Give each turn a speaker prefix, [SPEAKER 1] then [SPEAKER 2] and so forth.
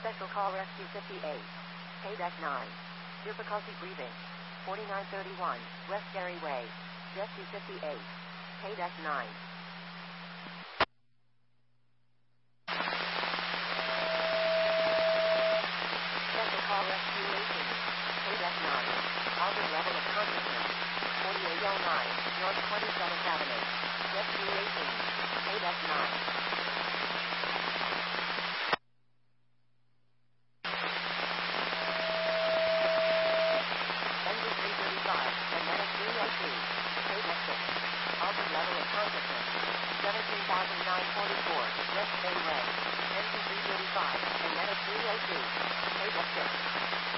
[SPEAKER 1] Special Call Rescue 58. KDEC 9. Difficulty breathing. 4931, West Gary Way. Rescue 58. KDEC 9. Special Call Rescue 18. KDEC 9. Altered level of consciousness. 4809, North 27th Avenue. Rescue 18. KDEC 9. Altered level of consciousness. 17,944, West Bay Way. Engine 335, and Meta 302. KDEC 6.